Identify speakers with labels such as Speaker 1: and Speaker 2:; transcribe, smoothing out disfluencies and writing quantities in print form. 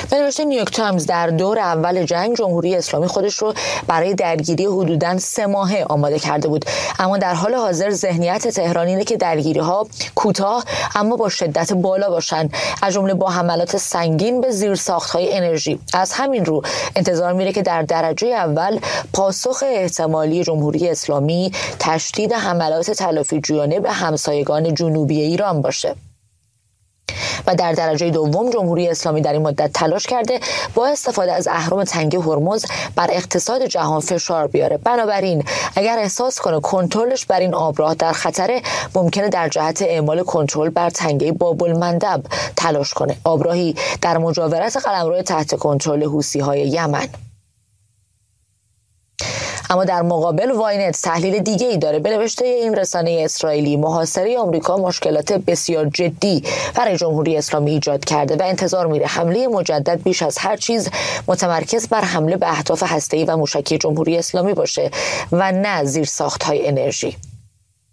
Speaker 1: به نوشته نیویورک تایمز در دور اول جنگ جمهوری اسلامی خودش رو برای درگیری حدوداً 3 ماهه آماده کرده بود، اما در حال حاضر ذهنیت تهران اینه که درگیری‌ها کوتاه اما با شدت بالا باشن، از جمله با حملات سنگین به زیرساخت‌های انرژی. از همین رو انتظار میره که در درجه اول پاسخ احتمالی جمهوری اسلامی تشدید حملات تلافی‌جویانه به همسایگان جنوبی ایران باشه. و در درجه دوم جمهوری اسلامی در این مدت تلاش کرده با استفاده از اهرم تنگه هرمز بر اقتصاد جهان فشار بیاره. بنابراین اگر احساس کنه کنترلش بر این آبراه در خطره، ممکنه در جهت اعمال کنترل بر تنگه باب المندب تلاش کنه، آبراهی در مجاورت قلمرو تحت کنترل حوثی‌های یمن. اما در مقابل واینت تحلیل دیگه ای داره. به نوشته این رسانه اسرائیلی، محاصره آمریکا مشکلات بسیار جدی برای جمهوری اسلامی ایجاد کرده و انتظار میره حمله مجدد بیش از هر چیز متمرکز بر حمله به اهداف هسته‌ای و موشکی جمهوری اسلامی باشه و نه زیرساخت‌های انرژی.